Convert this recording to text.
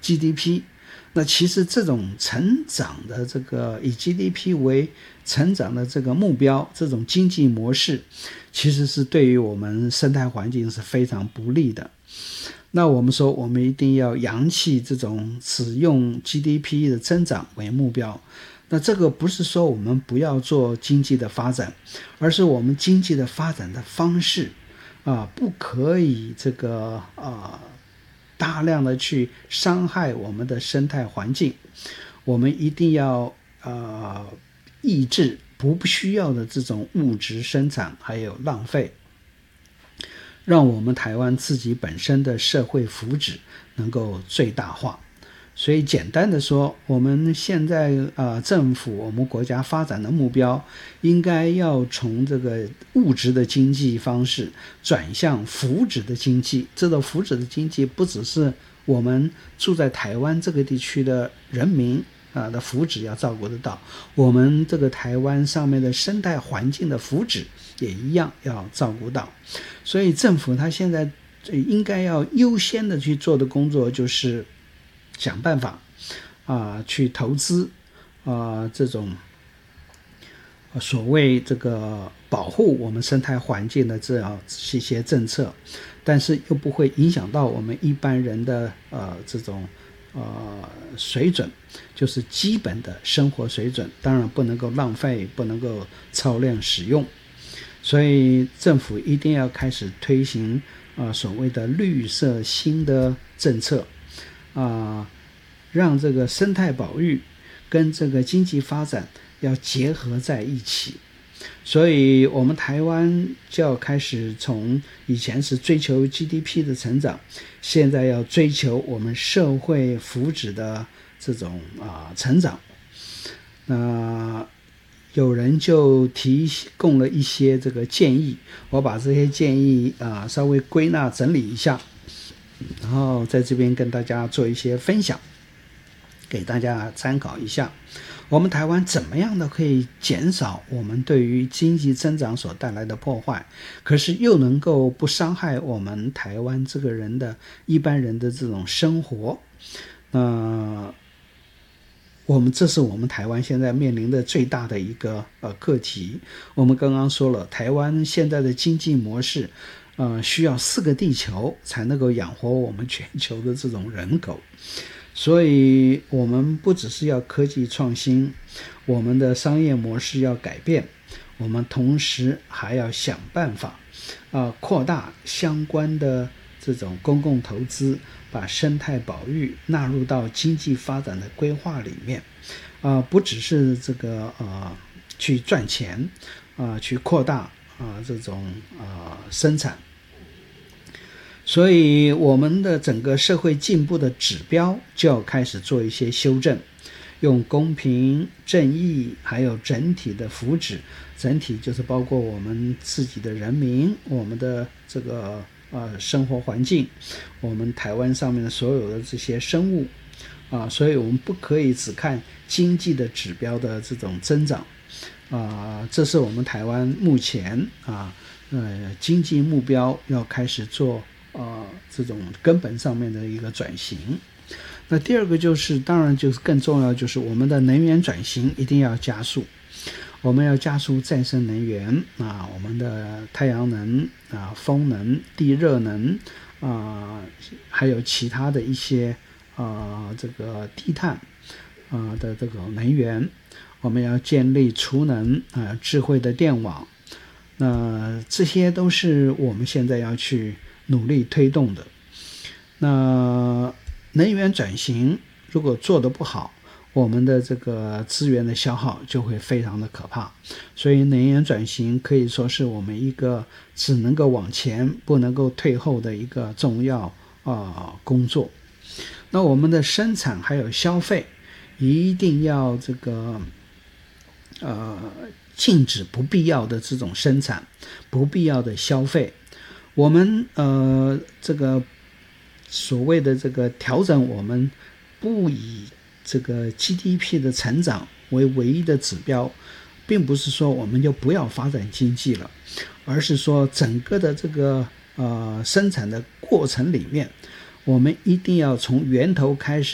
GDP。那其实这种成长的这个以 GDP 为成长的这个目标，这种经济模式，其实是对于我们生态环境是非常不利的。那我们说，我们一定要扬弃这种只用 GDP 的增长为目标。那这个不是说我们不要做经济的发展，而是我们经济的发展的方式不可以这个大量的去伤害我们的生态环境。我们一定要抑制不需要的这种物质生产还有浪费，让我们台湾自己本身的社会福祉能够最大化。所以简单的说，我们现在政府我们国家发展的目标应该要从这个物质的经济方式转向福祉的经济。这个福祉的经济不只是我们住在台湾这个地区的人民的福祉要照顾得到，我们这个台湾上面的生态环境的福祉也一样要照顾到。所以政府他现在应该要优先的去做的工作就是想办法去投资这种所谓这个保护我们生态环境的这些政策，但是又不会影响到我们一般人的这种水准，就是基本的生活水准，当然不能够浪费，不能够超量使用。所以政府一定要开始推行所谓的绿色新的政策让这个生态保育跟这个经济发展要结合在一起。所以我们台湾就要开始从以前是追求 GDP 的成长，现在要追求我们社会福祉的这种成长。有人就提供了一些这个建议，我把这些建议稍微归纳整理一下，然后在这边跟大家做一些分享，给大家参考一下。我们台湾怎么样的可以减少我们对于经济增长所带来的破坏，可是又能够不伤害我们台湾这个人的一般人的这种生活。这是我们台湾现在面临的最大的一个课题。我们刚刚说了，台湾现在的经济模式需要4个地球才能够养活我们全球的这种人口。所以我们不只是要科技创新，我们的商业模式要改变，我们同时还要想办法扩大相关的这种公共投资，把生态保育纳入到经济发展的规划里面不只是这个去赚钱去扩大这种生产。所以我们的整个社会进步的指标就要开始做一些修正，用公平正义还有整体的福祉，整体就是包括我们自己的人民，我们的这个生活环境，我们台湾上面的所有的这些生物所以我们不可以只看经济的指标的这种增长这是我们台湾目前经济目标要开始做这种根本上面的一个转型。那第二个就是当然就是更重要，就是我们的能源转型一定要加速。我们要加速再生能源我们的太阳能风能、地热能还有其他的一些这个低碳的这个能源。我们要建立储能智慧的电网。那这些都是我们现在要去努力推动的。那能源转型如果做得不好，我们的这个资源的消耗就会非常的可怕。所以能源转型可以说是我们一个只能够往前不能够退后的一个重要工作。那我们的生产还有消费一定要这个禁止不必要的这种生产，不必要的消费。我们这个所谓的这个调整，我们不以这个 GDP 的成长为唯一的指标，并不是说我们就不要发展经济了，而是说整个的这个生产的过程里面，我们一定要从源头开始